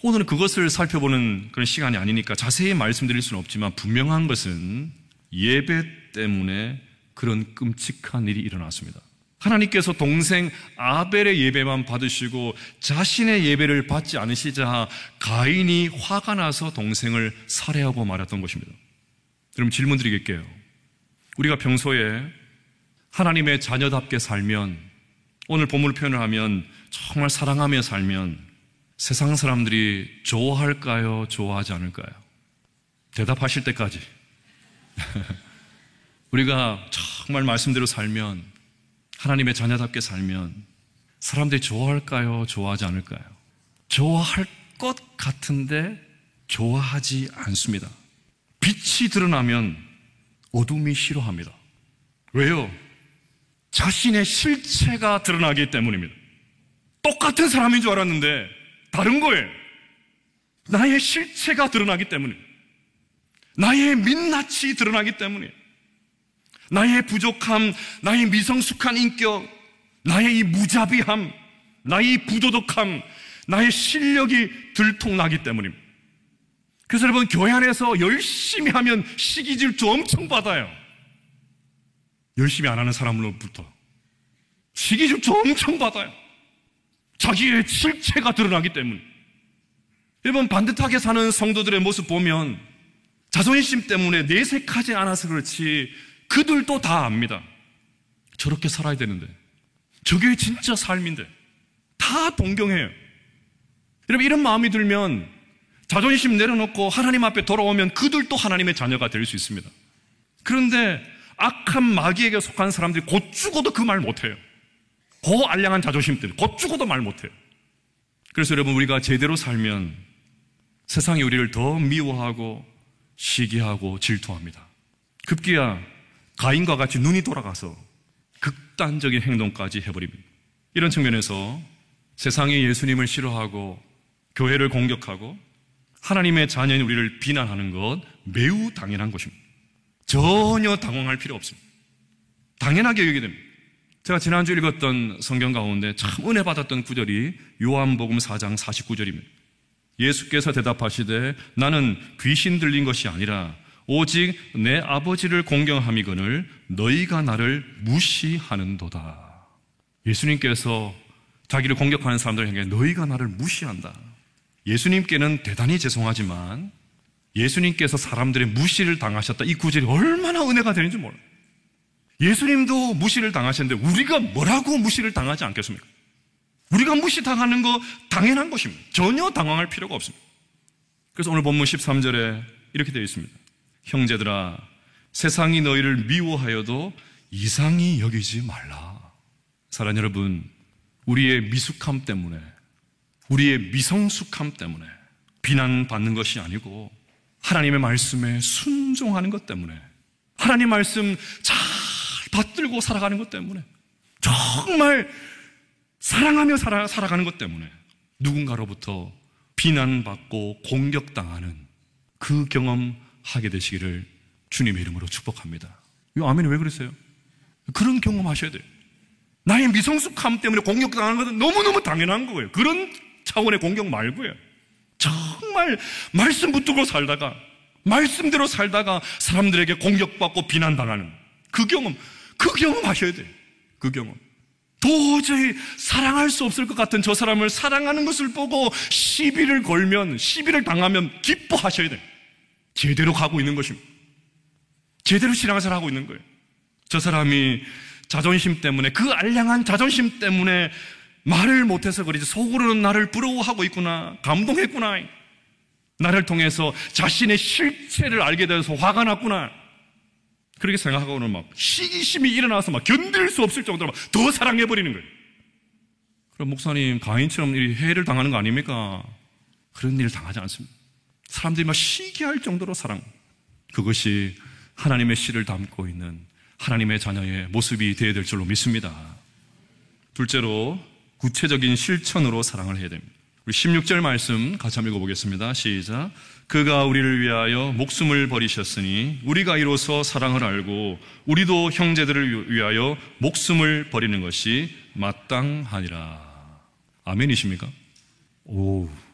오늘은 그것을 살펴보는 그런 시간이 아니니까 자세히 말씀드릴 수는 없지만 분명한 것은 예배 때문에 그런 끔찍한 일이 일어났습니다. 하나님께서 동생 아벨의 예배만 받으시고 자신의 예배를 받지 않으시자 가인이 화가 나서 동생을 살해하고 말았던 것입니다. 여러분 질문 드리겠게요. 우리가 평소에 하나님의 자녀답게 살면, 오늘 본문을 표현을 하면 정말 사랑하며 살면 세상 사람들이 좋아할까요? 좋아하지 않을까요? 대답하실 때까지 우리가 정말 말씀대로 살면, 하나님의 자녀답게 살면 사람들이 좋아할까요? 좋아하지 않을까요? 좋아할 것 같은데 좋아하지 않습니다. 빛이 드러나면 어둠이 싫어합니다. 왜요? 자신의 실체가 드러나기 때문입니다. 똑같은 사람인 줄 알았는데 다른 거예요. 나의 실체가 드러나기 때문에, 나의 민낯이 드러나기 때문에, 나의 부족함, 나의 미성숙한 인격, 나의 이 무자비함, 나의 부도덕함, 나의 실력이 들통나기 때문입니다. 그래서 여러분, 교회 안에서 열심히 하면 시기질투 엄청 받아요. 열심히 안 하는 사람으로부터 시기질투 엄청 받아요. 자기의 실체가 드러나기 때문에. 여러분, 반듯하게 사는 성도들의 모습 보면 자존심 때문에 내색하지 않아서 그렇지 그들도 다 압니다. 저렇게 살아야 되는데, 저게 진짜 삶인데, 다 동경해요. 여러분, 이런 마음이 들면 자존심 내려놓고 하나님 앞에 돌아오면 그들도 하나님의 자녀가 될 수 있습니다. 그런데 악한 마귀에게 속한 사람들이 곧 죽어도 그 말 못해요. 그 알량한 자존심 때문에 곧 죽어도 말 못해요. 그래서 여러분, 우리가 제대로 살면 세상이 우리를 더 미워하고 시기하고 질투합니다. 급기야 가인과 같이 눈이 돌아가서 극단적인 행동까지 해버립니다. 이런 측면에서 세상이 예수님을 싫어하고 교회를 공격하고 하나님의 자녀인 우리를 비난하는 것 매우 당연한 것입니다. 전혀 당황할 필요 없습니다. 당연하게 여기게 됩니다. 제가 지난주 읽었던 성경 가운데 참 은혜 받았던 구절이 요한복음 4장 49절입니다. 예수께서 대답하시되 나는 귀신 들린 것이 아니라 오직 내 아버지를 공경함이거늘 너희가 나를 무시하는도다. 예수님께서 자기를 공격하는 사람들에게 너희가 나를 무시한다. 예수님께는 대단히 죄송하지만 예수님께서 사람들의 무시를 당하셨다. 이 구절이 얼마나 은혜가 되는지 몰라요. 예수님도 무시를 당하셨는데 우리가 뭐라고 무시를 당하지 않겠습니까? 우리가 무시당하는 거 당연한 것입니다. 전혀 당황할 필요가 없습니다. 그래서 오늘 본문 13절에 이렇게 되어 있습니다. 형제들아, 세상이 너희를 미워하여도 이상히 여기지 말라. 사랑하는 여러분, 우리의 미숙함 때문에, 우리의 미성숙함 때문에 비난받는 것이 아니고 하나님의 말씀에 순종하는 것 때문에, 하나님 말씀 잘 받들고 살아가는 것 때문에, 정말 사랑하며 살아가는 것 때문에 누군가로부터 비난받고 공격당하는 그 경험하게 되시기를 주님의 이름으로 축복합니다. 이 아멘이 왜 그러세요? 그런 경험하셔야 돼요. 나의 미성숙함 때문에 공격당하는 것은 너무너무 당연한 거예요. 그런 차원의 공격 말고요. 정말 말씀 붙들고 살다가, 말씀대로 살다가 사람들에게 공격받고 비난당하는 그 경험 하셔야 돼요. 그 경험. 도저히 사랑할 수 없을 것 같은 저 사람을 사랑하는 것을 보고 시비를 걸면, 시비를 당하면 기뻐하셔야 돼요. 제대로 가고 있는 것입니다. 제대로 신앙생활을 하고 있는 거예요. 저 사람이 자존심 때문에, 그 알량한 자존심 때문에 말을 못해서 그러지 속으로는 나를 부러워하고 있구나, 감동했구나, 나를 통해서 자신의 실체를 알게 돼서 화가 났구나, 그렇게 생각하고는 막 시기심이 일어나서 막 견딜 수 없을 정도로 막 더 사랑해버리는 거예요. 그럼 목사님, 가인처럼 해를 당하는 거 아닙니까? 그런 일을 당하지 않습니다. 사람들이 막 시기할 정도로 사랑, 그것이 하나님의 씨를 담고 있는 하나님의 자녀의 모습이 되어야 될 줄로 믿습니다. 둘째로, 구체적인 실천으로 사랑을 해야 됩니다. 우리 16절 말씀 같이 한번 읽어보겠습니다. 시작. 그가 우리를 위하여 목숨을 버리셨으니 우리가 이로써 사랑을 알고 우리도 형제들을 위하여 목숨을 버리는 것이 마땅하니라. 아멘이십니까? 오,